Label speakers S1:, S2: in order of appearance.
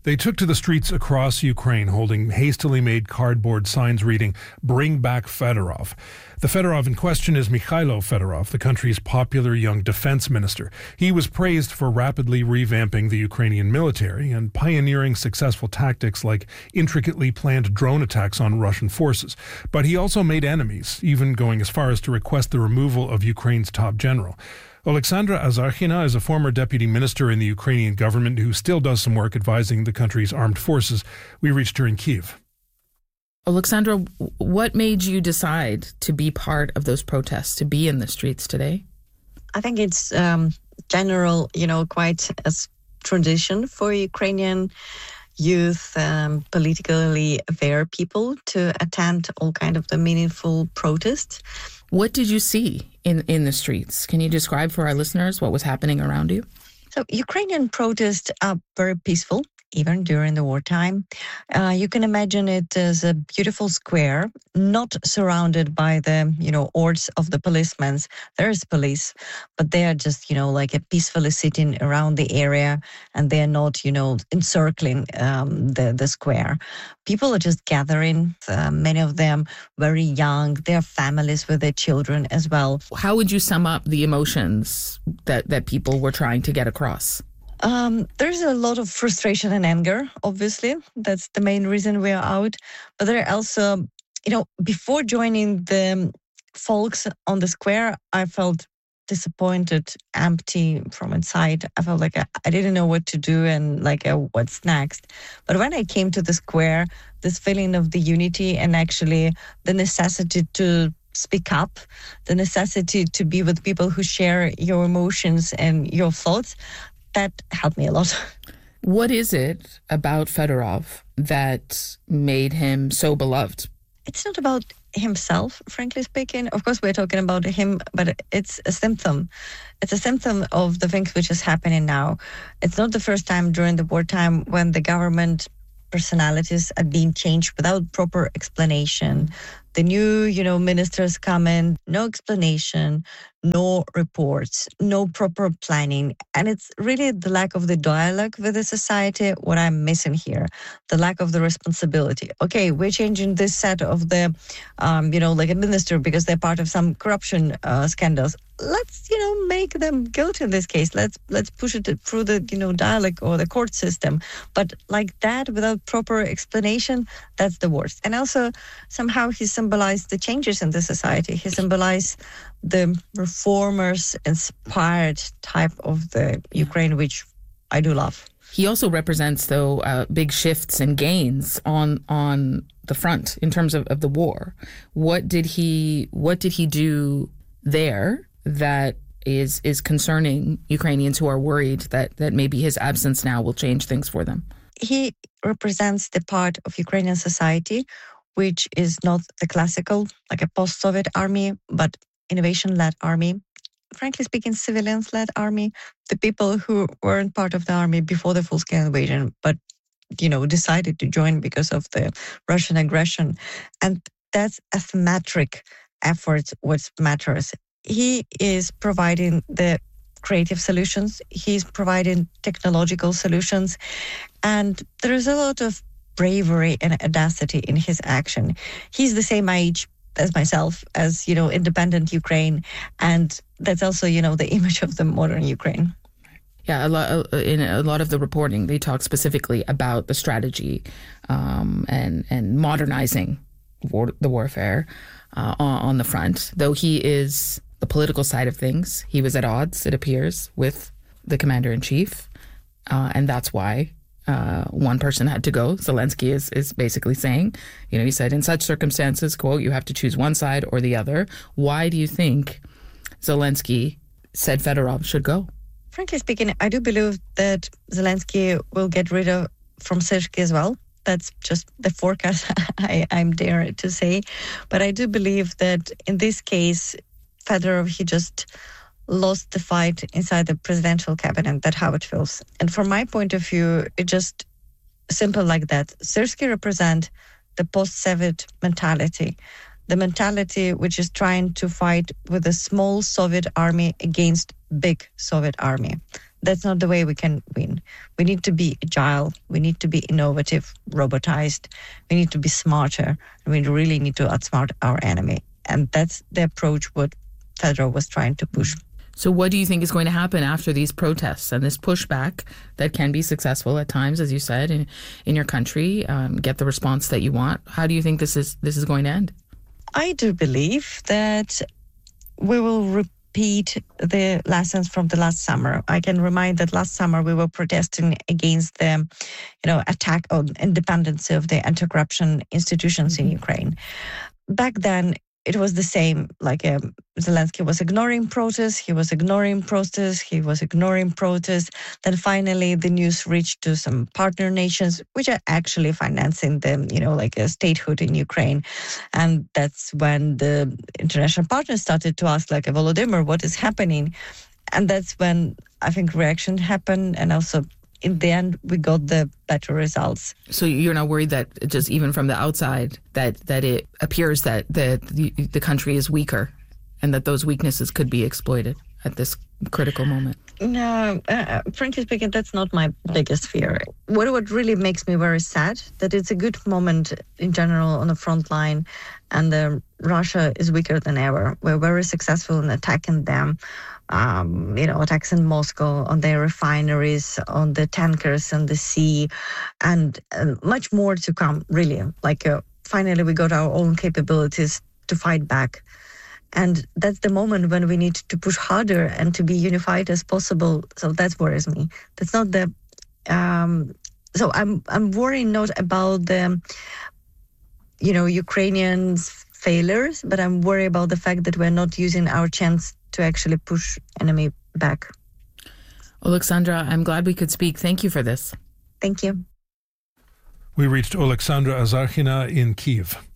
S1: They took to the streets across Ukraine holding hastily made cardboard signs reading, "Bring back Fedorov." The Fedorov in question is Mikhailo Fedorov, the country's popular young defense minister. He was praised for rapidly revamping the Ukrainian military and pioneering successful tactics like intricately planned drone attacks on Russian forces. But he also made enemies, even going as far as to request the removal of Ukraine's top general. Oleksandra Azarkhina is a former deputy minister in the Ukrainian government who still does some work advising the country's armed forces. We reached her in Kyiv.
S2: Oleksandra, what made you decide to be part of those protests, to be in the streets today?
S3: I think it's general, quite a tradition for Ukrainian youth, politically aware people to attend all kind of the meaningful protests.
S2: What did you see in the streets? Can you describe for our listeners what was happening around you?
S3: So Ukrainian protests are very peaceful, even during the wartime. You can imagine it as a beautiful square, not surrounded by the, hordes of the policemen. There is police, but they are just, like peacefully sitting around the area, and they're not, encircling the square. People are just gathering, many of them very young, their families with their children as well.
S2: How would you sum up the emotions that people were trying to get across?
S3: There's a lot of frustration and anger, obviously. That's the main reason we're out. But there are also, before joining the folks on the square, I felt disappointed, empty from inside. I felt like I didn't know what to do and what's next. But when I came to the square, this feeling of the unity and actually the necessity to speak up, the necessity to be with people who share your emotions and your thoughts, that helped me a lot.
S2: What is it about Fedorov that made him so beloved?
S3: It's not about himself, frankly speaking. Of course, we're talking about him, but it's a symptom. It's a symptom of the things which is happening now. It's not the first time during the wartime when the government personalities are being changed without proper explanation. The new, ministers come in, no explanation, no reports, no proper planning. And it's really the lack of the dialogue with the society, what I'm missing here, the lack of the responsibility. Okay, we're changing this set of the, a minister because they're part of some corruption scandals. Let's, make them guilty in this case. Let's push it through the, dialogue or the court system. But like that, without proper explanation, that's the worst. And also, somehow he symbolized the changes in the society. He symbolized the reformers inspired type of the Ukraine, which I do love.
S2: He also represents, though, big shifts and gains on the front in terms of the war. What did he do there that is concerning Ukrainians who are worried that maybe his absence now will change things for them?
S3: He represents the part of Ukrainian society which is not the classical, like a post-Soviet army, but innovation-led army. Frankly speaking, civilians-led army. The people who weren't part of the army before the full-scale invasion, but decided to join because of the Russian aggression. And that's a thematic effort, what matters. He is providing the creative solutions. He's providing technological solutions. And there is a lot of bravery and audacity in his action. He's the same age as myself, as, independent Ukraine. And that's also, the image of the modern Ukraine.
S2: Yeah, in a lot of the reporting, they talk specifically about the strategy and modernizing the warfare on the front. Though he is the political side of things, he was at odds, it appears, with the commander-in-chief. And that's why one person had to go. Zelensky is basically saying, he said, in such circumstances, quote, you have to choose one side or the other. Why do you think Zelensky said Fedorov should go?
S3: Frankly speaking, I do believe that Zelensky will get rid of from Syrsky as well. That's just the forecast I'm dare to say. But I do believe that in this case, Fedorov, he just lost the fight inside the presidential cabinet. That's how it feels. And from my point of view, it's just simple like that. Syrsky represents the post-Soviet mentality, the mentality which is trying to fight with a small Soviet army against big Soviet army. that's not the way we can win. We need to be agile. We need to be innovative, robotized. We need to be smarter. We really need to outsmart our enemy. And that's the approach what Fedorov was trying to push.
S2: So what do you think is going to happen after these protests and this pushback that can be successful at times, as you said, in your country, get the response that you want? How do you think this is going to end?
S3: I do believe that we will repeat the lessons from the last summer. I can remind that last summer we were protesting against the, attack on independence of the anti-corruption institutions in Ukraine. Back then, it was the same. Like Zelensky was ignoring protests, he was ignoring protests, he was ignoring protests. Then finally, the news reached to some partner nations, which are actually financing them, like a statehood in Ukraine. And that's when the international partners started to ask, like, Volodymyr, what is happening? And that's when I think reaction happened, and also in the end, we got the better results.
S2: So you're not worried that just even from the outside that it appears that the country is weaker and that those weaknesses could be exploited at this critical moment?
S3: No, frankly speaking, that's not my biggest fear. What really makes me very sad, that it's a good moment in general on the front line, and Russia is weaker than ever. We're very successful in attacking them. Attacks in Moscow, on their refineries, on the tankers on the sea, and much more to come, really. Finally, we got our own capabilities to fight back. And that's the moment when we need to push harder and to be unified as possible. So that worries me. That's not the... so I'm worried not about the, Ukrainians' failures, but I'm worried about the fact that we're not using our chance to actually push enemy back.
S2: Oleksandra, I'm glad we could speak. Thank you for this.
S3: Thank you.
S1: We reached Oleksandra Azarkhina in Kyiv.